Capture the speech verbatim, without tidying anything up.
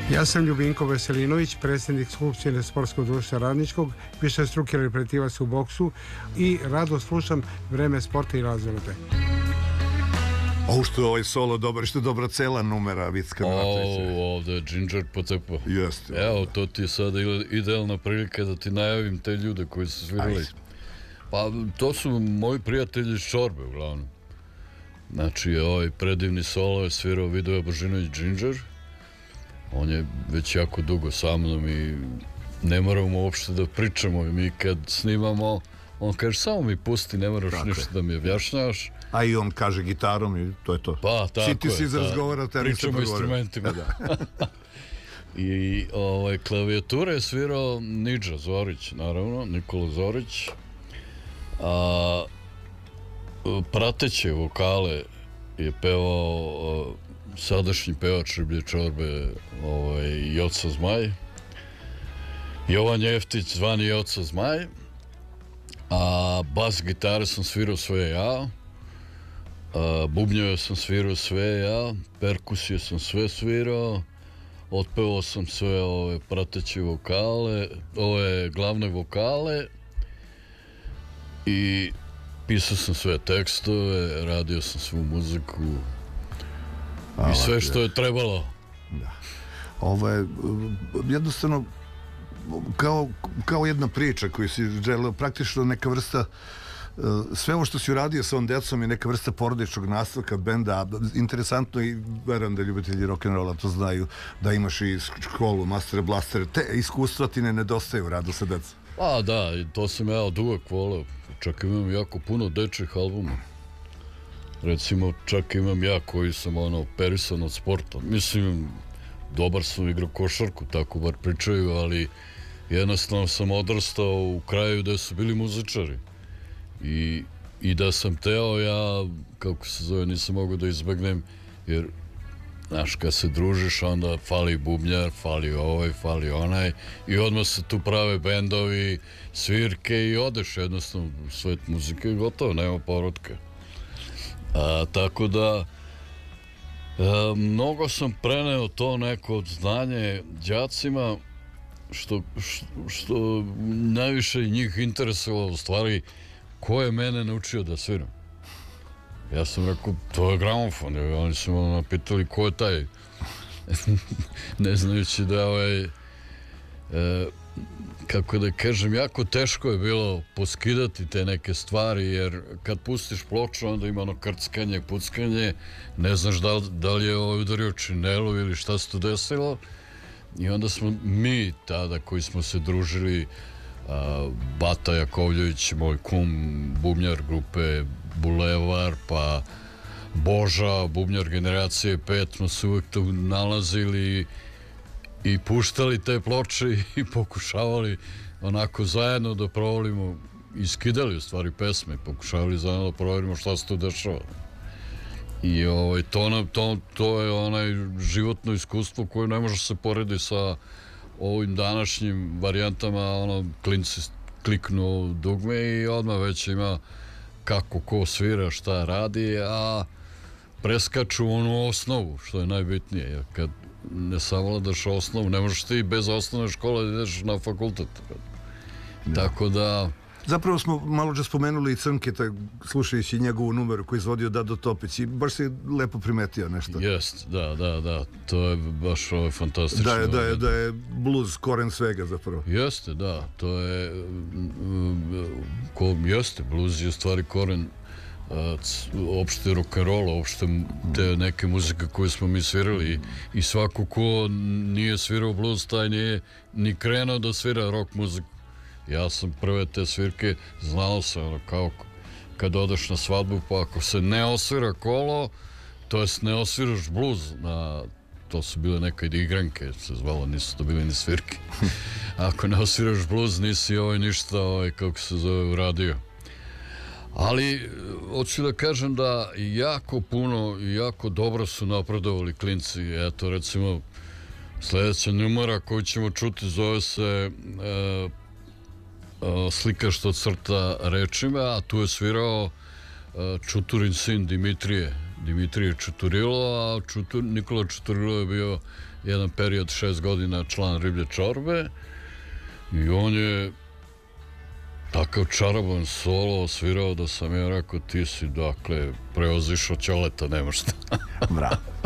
Ja sam Ljubinko Veselinović, predsjednik Skupštine Sportskog društva Radničkog, višestruki reprezentativac u boksu i rado slušam Vreme sporta i razvrte. O, što je ovaj solo dobar, što je dobra cela numera Vicka Milatovića. O, ovdje je Ginger pocepo. Jeste. Evo, to ti je sada idealna prilika da ti najavim te ljude koji su svirali. Pa, to su moji prijatelji iz Čorbe, uglavnom. Znači, ovaj predivni solo je svirao Vidoje Božinović Ginger. On je već jako dugo sa mnom i ne moramo uopšte da pričamo. Mi kad snimamo, on kaže, samo mi pusti, ne moraš ništa da mi objašnjavaš. A i on kaže gitarom i to je to. Pa, tako je. Si ti si razgovara, te pričamo instrumentima. I ovaj, klavijature je svirao Nidža Zorić, naravno, Nikola Zorić. A prateće vokale je pevao sadašnji pevač Riblje Čorbe, ovaj, Joca Zmaj. Jovan Jeftić, zvani Joca Zmaj. A bas gitare sam svirao sve ja. A, bubnjeve sam svirao sve ja. Perkusije sam sve svirao. Otpevao sam sve ove prateće vokale, ove glavne vokale. I pisao sam sve tekstove, radio sam svu muziku. I sve što je trebalo. Da. Ovo je jednostavno kao, kao jedna priča koju si želeo, praktično neka vrsta, sve ovo što si uradio sa ovom decom je neka vrsta porodičnog nastavka benda. Interesantno i verujem da ljubitelji rock'n'rolla to znaju, da imaš i školu, mastere, blastere, te iskustva ti ne nedostaju u radu sa decom. A da, to sam ja od uvek voleo. Čak imam jako puno dečjih albuma. Recimo, čak imam ja koji sam ono perisan od sporta. Mislim, dobar sam igrao košarku, tako bar pričaju, ali jednostavno sam odrastao u kraju gde su bili muzičari. I, i da sam teo, ja, kako se zove, nisam mogao da izbegnem, jer, znaš, kad se družiš, onda fali bubnjar, fali ovaj, fali onaj, i odmah se tu prave bendovi, svirke i odeš jednostavno u svet muzike i gotovo, nema povratka. A, tako da a, mnogo sam preneo to neko znanje đacima što, što, što najviše njih interesovalo u stvari ko je mene naučio da sviram. Ja sam rekao, to je gramofon. Oni su me napitali ko je taj. Ne znajući da ovaj e, kako da kažem, jako teško je bilo poskidati te neke stvari, jer kad pustiš ploču, onda ima ono krckanje, puckanje, ne znaš da li, da li je ovaj udario činelu ili šta se tu desilo. I onda smo mi tada koji smo se družili, a, Bata Jakovljević, moj kum, bubnjar grupe Bulevar, pa Boža, bubnjar generacije pet, smo se uvijek tu nalazili i puštali te ploče i pokušavali onako zajedno da provolimo, iskidali u stvari pesme, pokušavali zajedno da proverimo šta se tu dešava. I ovaj, to, nam, to, to je onaj životno iskustvo koje ne može se porediti sa ovim današnjim varijantama, ono, klinci kliknu dugme i odmah već ima kako ko svira, šta radi, a preskaču onu osnovu, što je najbitnije, jer kad ne savladaš osnovu, ne možeš ti bez osnovne škole da ideš na fakultet. Tako da... Zapravo smo malo že spomenuli i Crnketa, slušajući njegovu numeru koju izvodio Dado Topić, i baš si lepo primetio nešto. Jest, da, da, da, to je baš ovo fantastično. Da je, da je, da je blues koren svega zapravo. Jeste, da, to je, ko, jeste, blues je u stvari koren opšte rock'n'rolla, opšte te neke muzike koje smo mi svirali, i svako ko nije svirao blues, taj nije ni krenuo da svira rock muziku. Ja sam prve te svirke, znao sam, ono, kao kad odeš na svadbu, pa ako se ne osvira kolo, to jest ne osviraš bluz, na, to su bile nekad igranke, se zvalo, nisu to bile ni svirke. Ako ne osviraš bluz, nisi ovaj ništa, ovaj, kako se zove, uradio. Ali, hoću da kažem da jako puno i jako dobro su napredovali klinci. Eto, recimo, sljedeća numera koju ćemo čuti zove se e, Slika što crta rečima, a tu je svirao Čuturin sin Dimitrije, Dimitrije Čuturilo, a Čutur, Nikola Čuturilo je bio jedan period šest godina član Riblje čorbe i on je takav čaroban solo svirao da sam ja rekao ti si dakle prevozišao Ćoleta, nema šta. Bravo.